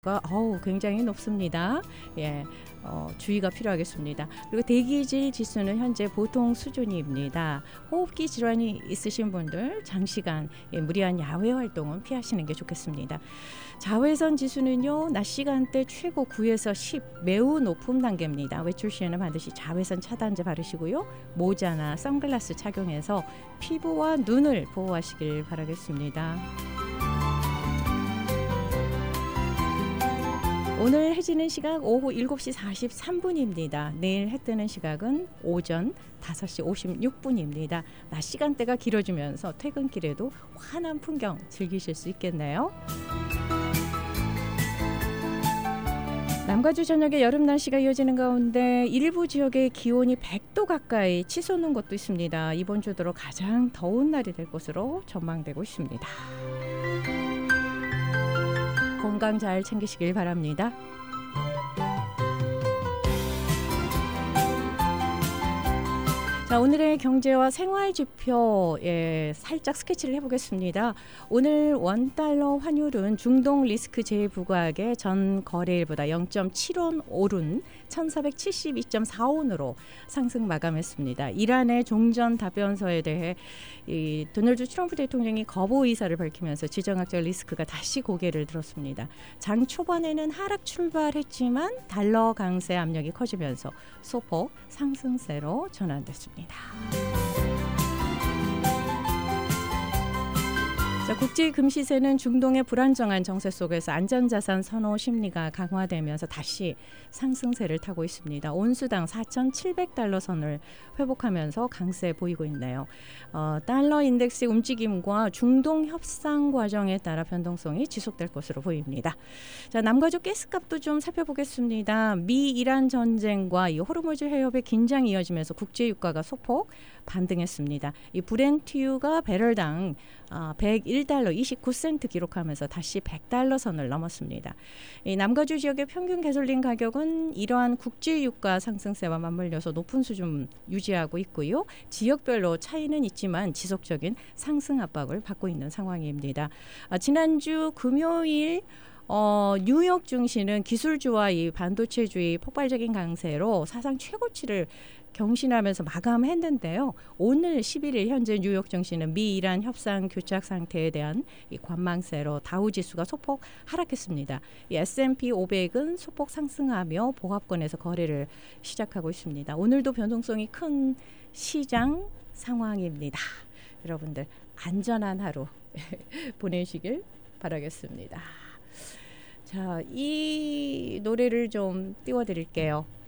굉장히 높습니다. 예, 주의가 필요하겠습니다. 그리고 대기질 지수는 현재 보통 수준입니다. 호흡기 질환이 있으신 분들 장시간 무리한 야외 활동은 피하시는 게 좋겠습니다. 자외선 지수는요, 낮 시간대 최고 9에서 10, 매우 높은 단계입니다. 외출 시에는 반드시 자외선 차단제 바르시고요, 모자나 선글라스 착용해서 피부와 눈을 보호하시길 바라겠습니다. 오늘 해 지는 시각 오후 7시 43분입니다. 내일 해 뜨는 시각은 오전 5시 56분입니다. 낮 시간대가 길어지면서 퇴근길에도 환한 풍경 즐기실 수 있겠네요. 남과주 저녁에 여름 날씨가 이어지는 가운데 일부 지역의 기온이 100도 가까이 치솟는 곳도 있습니다. 이번 주 들어 가장 더운 날이 될 것으로 전망되고 있습니다. 건강 잘 챙기시길 바랍니다. 자, 오늘의 경제와 생활 지표 살짝 스케치를 해보겠습니다. 오늘 원달러 환율은 중동 리스크 제부각의 전 거래일보다 0.7원 오른 1472.45원으로 상승 마감했습니다. 이란의 종전 답변서에 대해 도널드 트럼프 대통령이 거부 의사를 밝히면서 지정학적 리스크가 다시 고개를 들었습니다. 장 초반에는 하락 출발했지만 달러 강세 압력이 커지면서 소폭 상승세로 전환됐습니다. 자, 국제 금시세는 중동의 불안정한 정세 속에서 안전자산 선호 심리가 강화되면서 다시 상승세를 타고 있습니다. 온수당 4,700달러 선을 회복하면서 강세 보이고 있네요. 달러 인덱스의 움직임과 중동 협상 과정에 따라 변동성이 지속될 것으로 보입니다. 자, 남과주 가스값도 좀 살펴보겠습니다. 미 이란 전쟁과 이 호르무즈 해협의 긴장이 이어지면서 국제 유가가 소폭 반등했습니다. 이 브렌트유가 배럴당 101달러 29센트 기록하면서 다시 100달러 선을 넘었습니다. 이 남과주 지역의 평균 가솔린 가격은 이러한 국제 유가 상승세와 맞물려서 높은 수준 유지하고 있고요. 지역별로 차이는 있지만 지속적인 상승 압박을 받고 있는 상황입니다. 지난주 금요일 뉴욕 증시는 기술주와 이 반도체주의 폭발적인 강세로 사상 최고치를 경신하면서 마감했는데요. 오늘 11일 현재 뉴욕 증시는 미 이란 협상 교착 상태에 대한 이 관망세로 다우지수가 소폭 하락했습니다. 이 S&P 500은 소폭 상승하며 보합권에서 거래를 시작하고 있습니다. 오늘도 변동성이 큰 시장 상황입니다. 여러분들 안전한 하루 보내시길 바라겠습니다. 자, 이 노래를 좀 띄워드릴게요.